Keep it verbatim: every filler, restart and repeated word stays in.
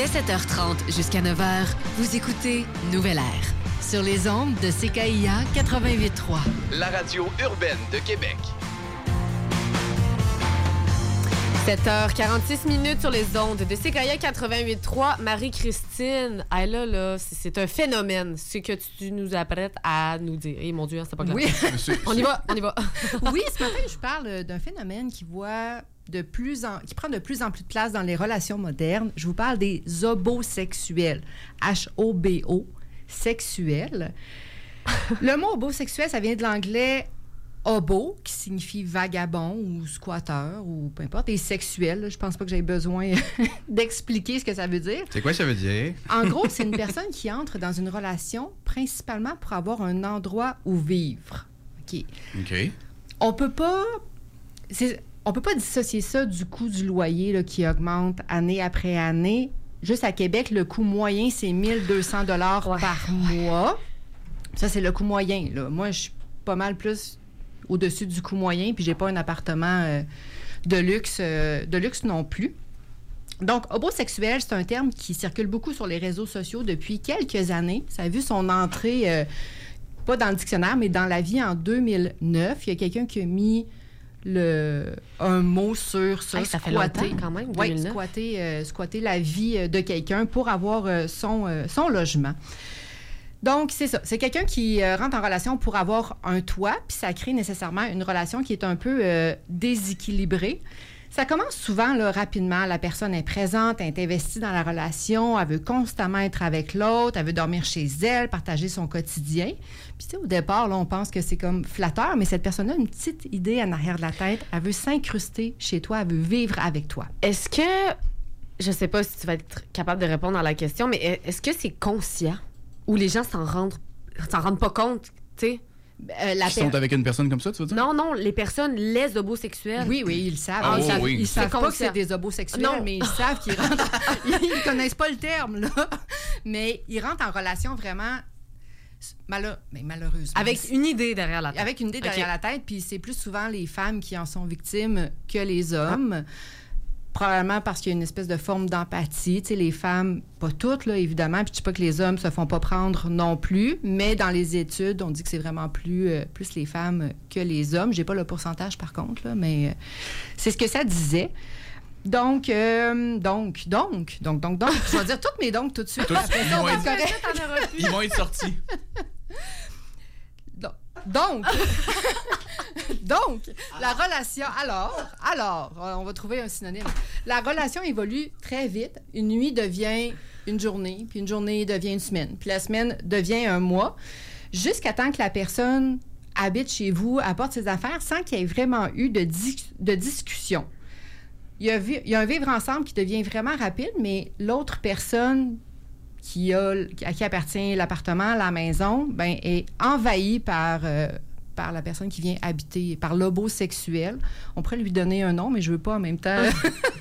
Dès sept heures trente jusqu'à neuf heures, vous écoutez Nouvelle Air sur les ondes de C K I A quatre-vingt-huit trois. La radio urbaine de Québec. sept heures quarante-six minutes sur les ondes de C K I A quatre-vingt-huit trois. Marie-Christine, ah là, là, c'est, c'est un phénomène, ce que tu nous apprêtes à nous dire. Eh mon Dieu, hein, c'est pas grave. Oui. on y va, on y va. Oui, ce matin, je parle d'un phénomène qui voit de plus en, qui prend de plus en plus de place dans les relations modernes. Je vous parle des hobosexuels. H O B O, sexuels. Le mot hobosexuel, ça vient de l'anglais hobo, qui signifie vagabond ou squatteur ou peu importe, et sexuel. Je pense pas que j'ai besoin d'expliquer ce que ça veut dire. C'est quoi ça veut dire? En gros, c'est une personne qui entre dans une relation principalement pour avoir un endroit où vivre. OK. OK. On peut pas... C'est, on peut pas dissocier ça du coût du loyer là, qui augmente année après année. Juste à Québec, le coût moyen, c'est mille deux cents dollars ouais. par mois. Ça, c'est le coût moyen. Là. Moi, je suis pas mal plus au-dessus du coût moyen, puis j'ai pas un appartement euh, de luxe, euh, de luxe non plus. Donc, hobosexuel, c'est un terme qui circule beaucoup sur les réseaux sociaux depuis quelques années. Ça a vu son entrée, euh, pas dans le dictionnaire, mais dans la vie en deux mille neuf. Il y a quelqu'un qui a mis le, un mot sur ça, hey, ça squatter. Fait longtemps, quand même, oui, squatter, euh, squatter la vie de quelqu'un pour avoir euh, son, euh, son logement. Donc, c'est ça. C'est quelqu'un qui euh, rentre en relation pour avoir un toit, puis ça crée nécessairement une relation qui est un peu euh, déséquilibrée. Ça commence souvent là, rapidement. La personne est présente, elle est investie dans la relation, elle veut constamment être avec l'autre, elle veut dormir chez elle, partager son quotidien. Puis, tu sais, au départ, là, on pense que c'est comme flatteur, mais cette personne-là a une petite idée en arrière de la tête. Elle veut s'incruster chez toi, elle veut vivre avec toi. Est-ce que, je sais pas si tu vas être capable de répondre à la question, mais est-ce que c'est conscient? Où les gens s'en rendent, s'en rendent pas compte, tu sais. Euh, Ils per... sont avec une personne comme ça, tu veux dire? Non, non, les personnes, les hobosexuels. Oui, oui, ils le savent. Ah, ils oh, savent, oui. ils savent pas que c'est des hobosexuels, non. mais ils savent qu'ils rentrent... ils, ils connaissent pas le terme, là. Mais ils rentrent en relation vraiment... Malheure... mais malheureusement. Avec une idée derrière la tête. Avec une idée derrière okay. la tête, puis c'est plus souvent les femmes qui en sont victimes que les hommes. Ah. Probablement parce qu'il y a une espèce de forme d'empathie. Tu sais, les femmes, pas toutes, là, évidemment, puis je ne dis pas que les hommes se font pas prendre non plus, mais dans les études, on dit que c'est vraiment plus, euh, plus les femmes que les hommes. J'ai pas le pourcentage, par contre, là, mais euh, c'est ce que ça disait. Donc, euh, donc, donc, donc, donc, donc, je vais dire toutes mes donc tout de suite. Tous, Après ça, on va être correct. Ils vont être sortis. Donc, donc, la relation, alors, alors, on va trouver un synonyme. La relation évolue très vite. Une nuit devient une journée, puis une journée devient une semaine, puis la semaine devient un mois, jusqu'à temps que la personne habite chez vous, apporte ses affaires, sans qu'il y ait vraiment eu de, dis- de discussion. Il y, a vi- il y a un vivre ensemble qui devient vraiment rapide, mais l'autre personne... Qui a, à qui appartient l'appartement, la maison, ben, est envahi par, euh, par la personne qui vient habiter, par l'hobosexuel. On pourrait lui donner un nom, mais je ne veux pas en même temps